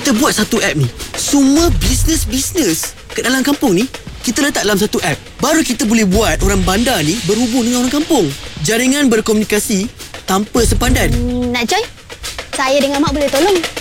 kita buat satu app ni, semua bisnes kat dalam kampung ni kita letak dalam satu app. Baru kita boleh buat orang bandar ni berhubung dengan orang kampung. Jaringan berkomunikasi tanpa sepadan. Nak join? Saya dengan Mak boleh tolong.